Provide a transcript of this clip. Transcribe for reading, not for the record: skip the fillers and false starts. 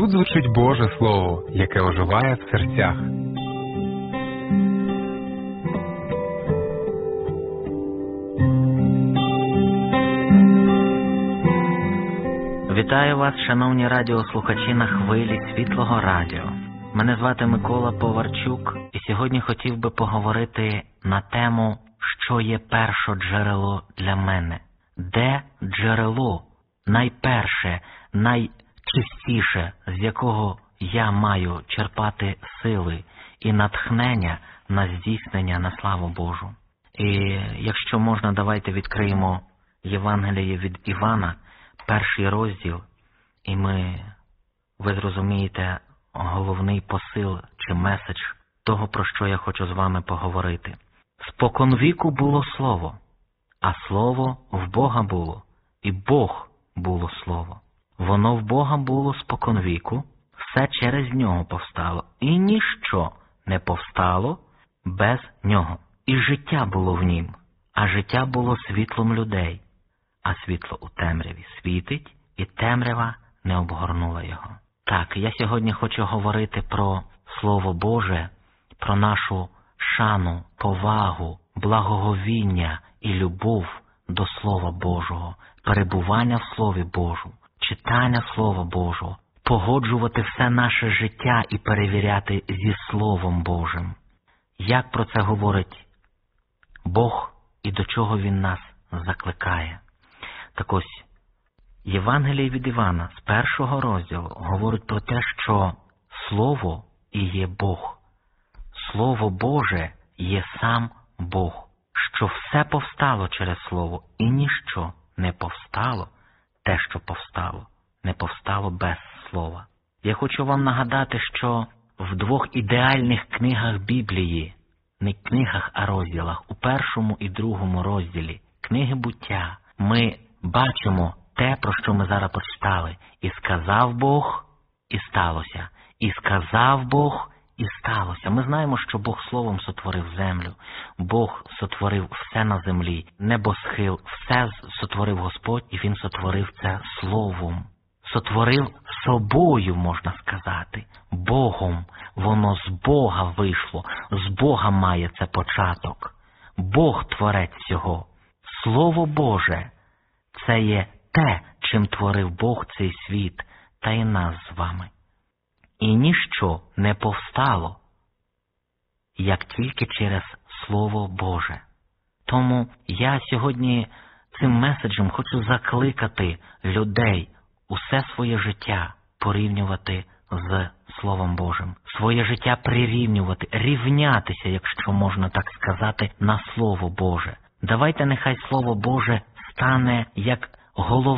Тут звучить Боже Слово, яке оживає в серцях. Вітаю вас, шановні радіослухачі на хвилі Світлого Радіо. Мене звати Микола Поварчук, і сьогодні хотів би поговорити на тему, що є першоджерело для мене. Де джерело, найперше, найчистіше, з якого я маю черпати сили і натхнення на здійснення на славу Божу. І якщо можна, давайте відкриємо Євангеліє від Івана, 1 розділ, і ви зрозумієте головний посил чи меседж того, про що я хочу з вами поговорити. Споконвіку було Слово, а Слово в Бога було, і Бог було Слово. Воно в Бога було споконвіку, все через Нього повстало, і ніщо не повстало без Нього. І життя було в Нім, а життя було світлом людей. А світло у темряві світить, і темрява не обгорнула його. Так, я сьогодні хочу говорити про Слово Боже, про нашу шану, повагу, благоговіння і любов до Слова Божого, перебування в Слові Божу, читання Слова Божого, погоджувати все наше життя і перевіряти зі Словом Божим. Як про це говорить Бог і до чого Він нас закликає? Так ось, Євангеліє від Івана з 1 розділу говорить про те, що Слово і є Бог. Слово Боже є сам Бог, що все повстало через Слово, і ніщо не повстало, те, що повстало, не повстало без Слова. Я хочу вам нагадати, що в 2 ідеальних книгах Біблії, не книгах, а розділах, у 1 і 2 розділі книги буття, ми бачимо те, про що ми зараз прочитали. І сказав Бог, і сталося. І сказав Бог, і сталося. Ми знаємо, що Бог Словом сотворив землю. Бог сотворив все на землі, небосхил, все сотворив Господь, і Він сотворив це Словом. Сотворив собою, можна сказати, Богом. Воно з Бога вийшло, з Бога має це початок. Бог творець всього. Слово Боже – це є те, чим творив Бог цей світ та й нас з вами. І ніщо не повстало, як тільки через Слово Боже. Тому я сьогодні цим меседжем хочу закликати людей усе своє життя порівнювати з Словом Божим. Своє життя прирівнювати, рівнятися, якщо можна так сказати, на Слово Боже. Давайте нехай Слово Боже стане як головне